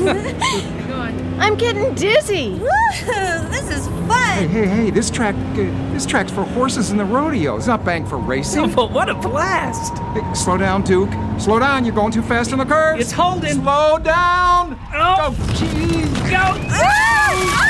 Go on. I'm getting dizzy. Woohoo! This is fun! Hey, this track's for horses in the rodeo. It's not banked for racing. Oh, but what a blast! Hey, slow down, Duke. Slow down. You're going too fast on the curves. It's holding. Slow down. Oh, jeez. Go!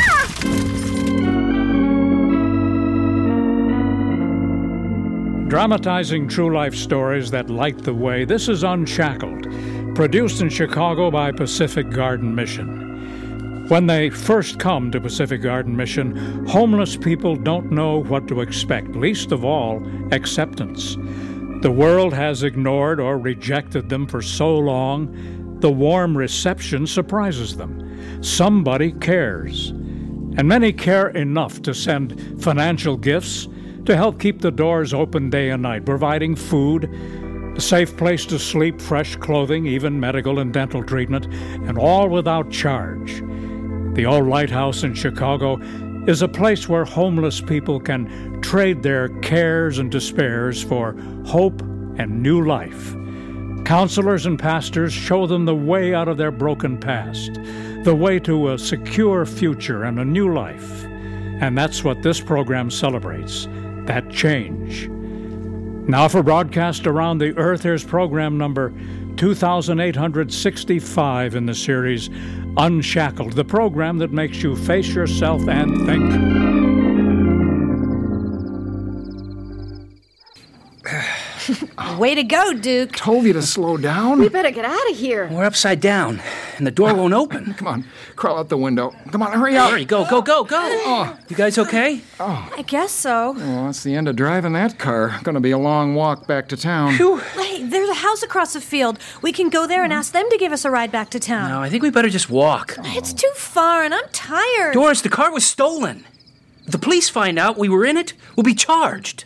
Dramatizing true life stories that light the way, this is Unshackled, produced in Chicago by Pacific Garden Mission. When they first come to Pacific Garden Mission, homeless people don't know what to expect, least of all, acceptance. The world has ignored or rejected them for so long, the warm reception surprises them. Somebody cares. And many care enough to send financial gifts to help keep the doors open day and night, providing food, a safe place to sleep, fresh clothing, even medical and dental treatment, and all without charge. The Old Lighthouse in Chicago is a place where homeless people can trade their cares and despairs for hope and new life. Counselors and pastors show them the way out of their broken past, the way to a secure future and a new life. And that's what this program celebrates, that change. Now for broadcast around the earth, here's program number 2865 in the series Unshackled, the program that makes you face yourself and think. Way to go, Duke. Told you to slow down. We better get out of here. We're upside down, and the door won't open. Come on, crawl out the window. Come on, hurry up. Hurry, go. Oh. You guys okay? I guess so. Well, that's the end of driving that car. Gonna be a long walk back to town. Phew. Hey, there's a house across the field. We can go there and ask them to give us a ride back to town. No, I think we better just walk. It's too far, and I'm tired. Doris, the car was stolen. If the police find out we were in it, we'll be charged.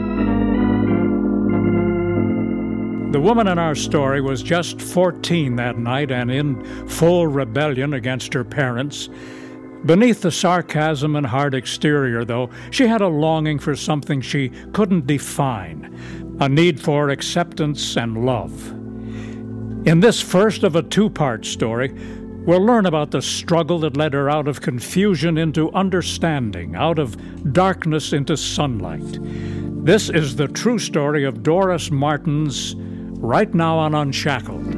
The woman in our story was just 14 that night and in full rebellion against her parents. Beneath the sarcasm and hard exterior, though, she had a longing for something she couldn't define, a need for acceptance and love. In this first of a two-part story, we'll learn about the struggle that led her out of confusion into understanding, out of darkness into sunlight. This is the true story of Doris Martins, right now on Unshackled.